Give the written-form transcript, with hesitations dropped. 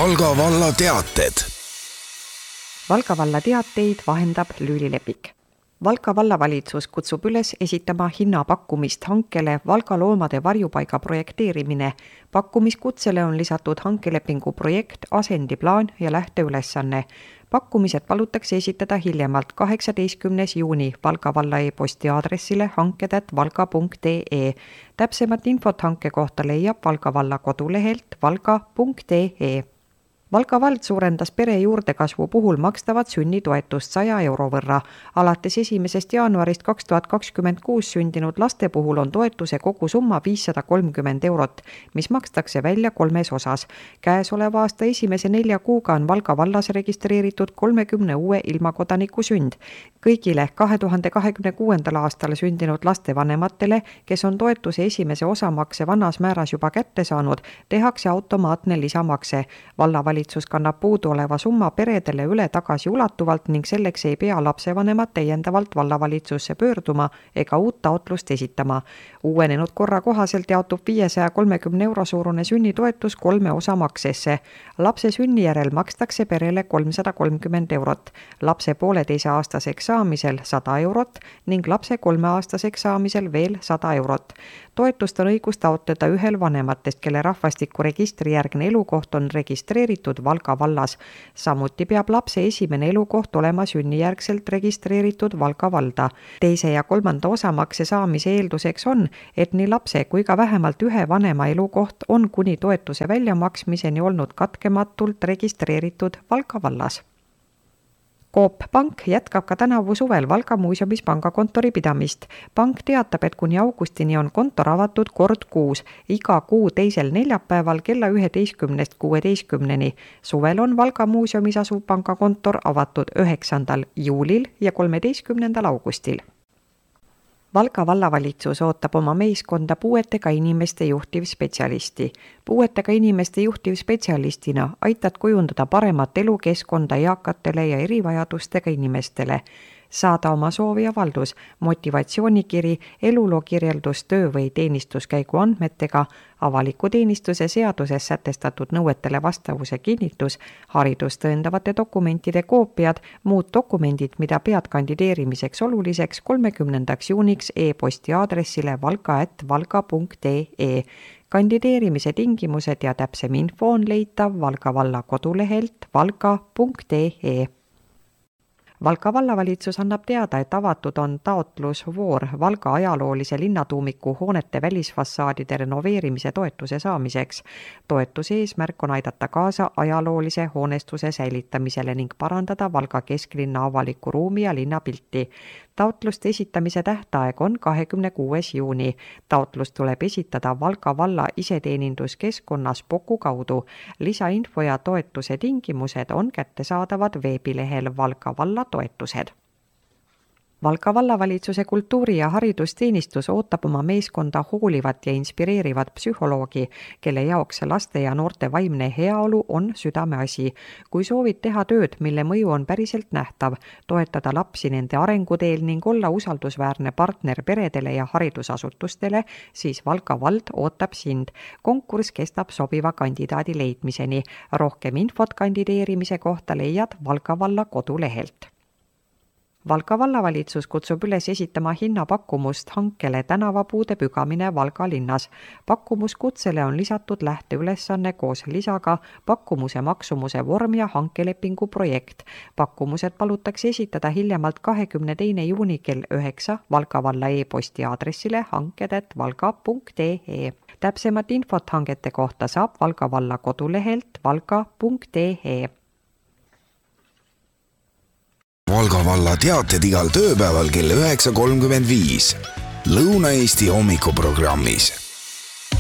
Valga valla teated. Valga valla teateid vahendab Lüüli Lepik. Valga vallavalitsus kutsub üles esitama hinnapakkumist hankele Valga loomade varjupaiga projekteerimine. Pakkumiskutsele on lisatud hankelepingu projekt, asendiplaan ja lähteülesanne. Pakkumised palutakse esitada hiljemalt 18. juuni Valga valla e-posti aadressile hanked@valga.ee. Täpsemat infot hanke kohta leiab Valga valla kodulehelt valga.ee. Valga vald suurendas pere juurdekasvu puhul makstavat sünnitoetust 100 euro võrra. Alates 1. jaanuarist 2026 sündinud laste puhul on toetuse kogusumma 530 eurot, mis makstakse välja 3 osas. Käesoleva aasta esimese 4 kuuga on Valga vallas registreeritud 30 uue ilmakodaniku sünd. Kõigile 2026. aastal sündinud laste vanematele, kes on toetuse esimese osamakse vanas määras juba kätte saanud, tehakse automaatne lisamakse. Vallavalitsus kannab puuduoleva summa peredele üle tagasi ulatuvalt ning selleks ei pea lapsevanemad täiendavalt vallavalitsusse pöörduma ega uut taotlust esitama. Uuenenud korra kohaselt jaotub 530 euro suurune sünnitoetus 3 osamaksesse. Lapse sünni järel makstakse perele 330 eurot, lapse 1,5-aastaseks saamisel 100 eurot ning lapse 3-aastaseks saamisel veel 100 eurot. Toetust on õigus taotleda ühel vanematest, kelle rahvastikuregistri järgne elukoht on registreeritud Valga vallas. Samuti peab lapse esimene elukoht olema sünnijärgselt registreeritud Valga valda. 2. ja 3. osamakse saamise eelduseks on, et nii lapse kui ka vähemalt ühe vanema elukoht on kuni toetuse väljamaksmiseni olnud katkematult registreeritud Valga vallas. Coop Pank jätkab ka tänavu suvel Valga muuseumis pangakontori pidamist. Pank teatab, et kuni augustini on kontor avatud kord kuus, iga kuu teisel neljapäeval kella 11-16. Suvel on Valga muuseumis asuv pangakontor avatud 9. juulil ja 13. augustil. Valga vallavalitsus ootab oma meeskonda puuetega inimeste juhtivspetsialisti. Puuetega inimeste juhtivspetsialistina aitad kujundada paremat elukeskkonda eakatele ja erivajadustega inimestele. Saada oma sooviavaldus, motivatsioonikiri, eluloo kirjeldus töö- või teenistuskäigu andmetega, avaliku teenistuse seaduses sätestatud nõuetele vastavuse kinnitus, haridust tõendavate dokumentide koopiad, muud dokumendid, mida pead kandideerimiseks oluliseks 30. juuniks e-posti aadressile valga@valga.ee. Kandideerimise tingimused ja täpsem info on leitav Valga valla kodulehelt valga.ee. Valga vallavalitsus annab teada, et avatud on taotlusvoor Valga ajaloolise linnatuumiku hoonete välisfassaadide renoveerimise toetuse saamiseks. Toetuse eesmärk on aidata kaasa ajaloolise hoonestuse säilitamisele ning parandada Valga kesklinna avalikku ruumi ja linnapilti. Taotluste esitamise tähtaeg on 26. juuni. Taotlus tuleb esitada Valga valla iseteeninduskeskkonnas Poku kaudu. Lisainfo ja toetuse tingimused on kättesaadavad veebilehel Valga valla toetused. Valga vallavalitsuse kultuuri- ja haridusteenistus ootab oma meeskonda hoolivat ja inspireerivat psühholoogi, kelle jaoks laste ja noorte vaimne heaolu on südameasi. Kui soovid teha tööd, mille mõju on päriselt nähtav, toetada lapsi nende arenguteel ning olla usaldusväärne partner peredele ja haridusasutustele, siis Valga vald ootab sind. Konkurss kestab sobiva kandidaadi leidmiseni. Rohkem infot kandideerimise kohta leiad Valga valla kodulehelt. Valga vallavalitsus kutsub üles esitama hinnapakkumust hankele tänavapuude pügamine Valga linnas. Pakkumuskutsele on lisatud lähteülesanne koos lisaga pakkumuse maksumuse vorm ja hankelepingu projekt. Pakkumused palutakse esitada hiljemalt 22. juuni kell 9 Valga valla e-posti aadressile hanked@valga.ee. Täpsemat infot hangete kohta saab Valga valla kodulehelt valga.ee. Valga valla teated igal tööpäeval kell 9:35 Lõuna-Eesti hommikuprogrammis.